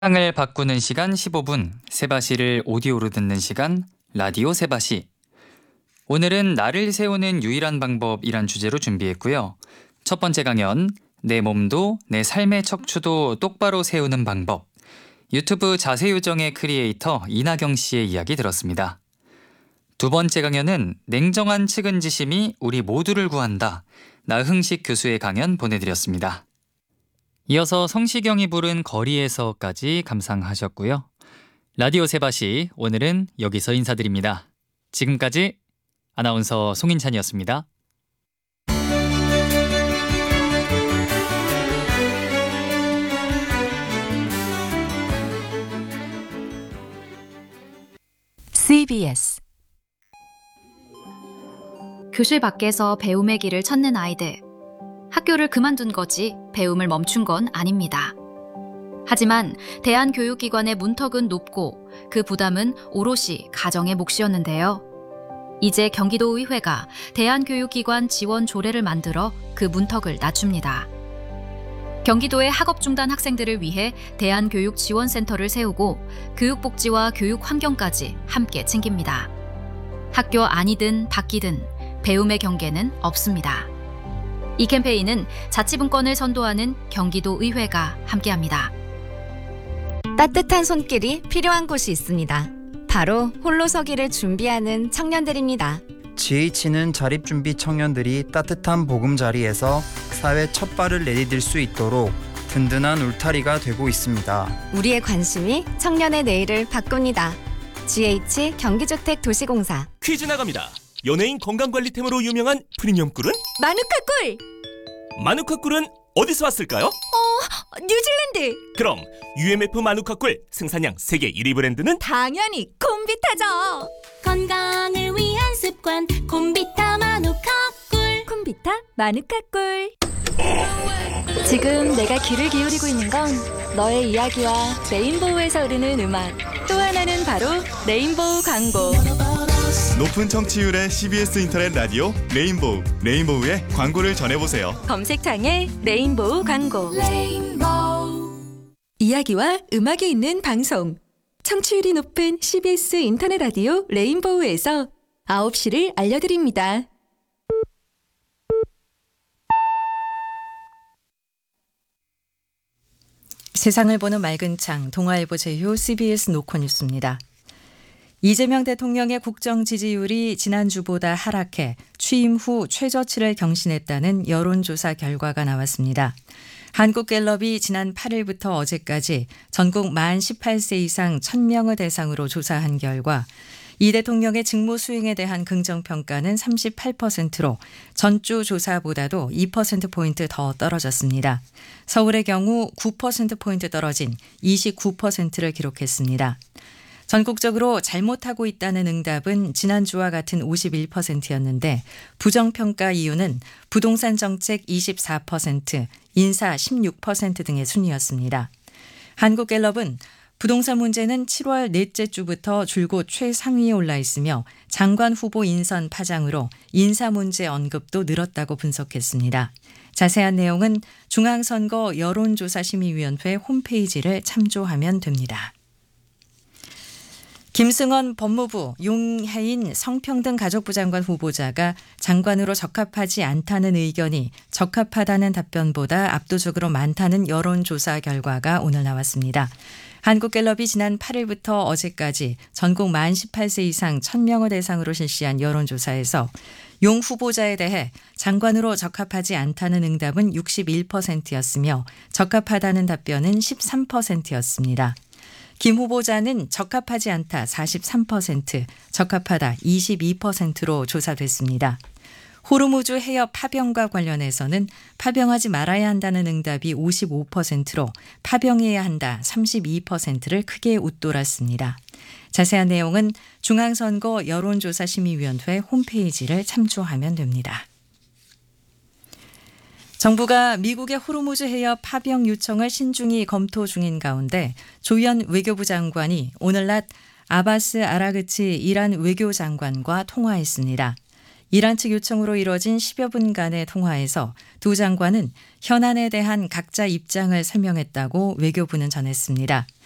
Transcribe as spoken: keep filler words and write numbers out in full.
세상을 바꾸는 시간 십오 분, 세바시를 오디오로 듣는 시간, 라디오 세바시. 오늘은 나를 세우는 유일한 방법이란 주제로 준비했고요. 첫 번째 강연, 내 몸도 내 삶의 척추도 똑바로 세우는 방법. 유튜브 자세요정의 크리에이터 이나경 씨의 이야기 들었습니다. 두 번째 강연은 냉정한 측은지심이 우리 모두를 구한다. 나흥식 교수의 강연 보내드렸습니다. 이어서 성시경이 부른 거리에서까지 감상하셨고요. 라디오 세바시 오늘은 여기서 인사드립니다. 지금까지 아나운서 송인찬이었습니다. 씨비에스 교실 밖에서 배움의 길을 찾는 아이들. 학교를 그만둔 거지 배움을 멈춘 건 아닙니다. 하지만 대한교육기관의 문턱은 높고 그 부담은 오롯이 가정의 몫이었는데요. 이제 경기도의회가 대한교육기관 지원 조례를 만들어 그 문턱을 낮춥니다. 경기도의 학업 중단 학생들을 위해 대한교육지원센터를 세우고 교육복지와 교육 환경까지 함께 챙깁니다. 학교 안이든 밖이든 배움의 경계는 없습니다. 이 캠페인은 자치분권을 선도하는 경기도의회가 함께합니다. 따뜻한 손길이 필요한 곳이 있습니다. 바로 홀로 서기를 준비하는 청년들입니다. 지에이치는 자립준비 청년들이 따뜻한 보금자리에서 사회 첫 발을 내디딜 수 있도록 든든한 울타리가 되고 있습니다. 우리의 관심이 청년의 내일을 바꿉니다. 지에이치 경기주택도시공사. 퀴즈 나갑니다. 연예인 건강관리템으로 유명한 프리미엄 꿀은? 마누카 꿀! 마누카 꿀은 어디서 왔을까요? 어, 뉴질랜드! 그럼 유엠에프 마누카 꿀 생산량 세계 일 위 브랜드는? 당연히 콤비타죠! 건강을 위한 습관 콤비타 마누카 꿀. 콤비타 마누카 꿀. 지금 내가 귀를 기울이고 있는 건 너의 이야기와 레인보우에서 흐르는 음악. 또 하나는 바로 레인보우 광고. 높은 청취율의 씨비에스 인터넷 라디오 레인보우. 레인보우의 광고를 전해보세요. 검색창에 레인보우 광고. 레인보우. 이야기와 음악이 있는 방송. 청취율이 높은 씨비에스 인터넷 라디오 레인보우에서 아홉 시를 알려드립니다. 세상을 보는 맑은 창, 동아일보 제휴 씨비에스 노컷뉴스입니다. 이재명 대통령의 국정 지지율이 지난주보다 하락해 취임 후 최저치를 경신했다는 여론조사 결과가 나왔습니다. 한국갤럽이 지난 팔 일부터 어제까지 전국 만 열여덟 세 이상 천 명을 대상으로 조사한 결과 이 대통령의 직무 수행에 대한 긍정평가는 삼십팔 퍼센트로 전주 조사보다도 이 퍼센트포인트 더 떨어졌습니다. 서울의 경우 구 퍼센트포인트 떨어진 이십구 퍼센트를 기록했습니다. 전국적으로 잘못하고 있다는 응답은 지난주와 같은 오십일 퍼센트였는데 부정평가 이유는 부동산 정책 이십사 퍼센트, 인사 십육 퍼센트 등의 순이었습니다. 한국갤럽은 부동산 문제는 칠월 넷째 주부터 줄곧 최상위에 올라 있으며 장관 후보 인선 파장으로 인사 문제 언급도 늘었다고 분석했습니다. 자세한 내용은 중앙선거 여론조사심의위원회 홈페이지를 참조하면 됩니다. 김승원 법무부 용해인 성평등 가족부 장관 후보자가 장관으로 적합하지 않다는 의견이 적합하다는 답변보다 압도적으로 많다는 여론조사 결과가 오늘 나왔습니다. 한국갤럽이 지난 팔 일부터 어제까지 전국 만 열여덟 세 이상 천 명을 대상으로 실시한 여론조사에서 용 후보자에 대해 장관으로 적합하지 않다는 응답은 육십일 퍼센트였으며 적합하다는 답변은 십삼 퍼센트였습니다. 김 후보자는 적합하지 않다 사십삼 퍼센트, 적합하다 이십이 퍼센트로 조사됐습니다. 호르무즈 해협 파병과 관련해서는 파병하지 말아야 한다는 응답이 오십오 퍼센트로 파병해야 한다 삼십이 퍼센트를 크게 웃돌았습니다. 자세한 내용은 중앙선거 여론조사심의위원회 홈페이지를 참조하면 됩니다. 정부가 미국의 호르무즈 해협 파병 요청을 신중히 검토 중인 가운데 조현 외교부 장관이 오늘 낮 아바스 아라그치 이란 외교장관과 통화했습니다. 이란 측 요청으로 이뤄진 십여 분간의 통화에서 두 장관은 현안에 대한 각자 입장을 설명했다고 외교부는 전했습니다.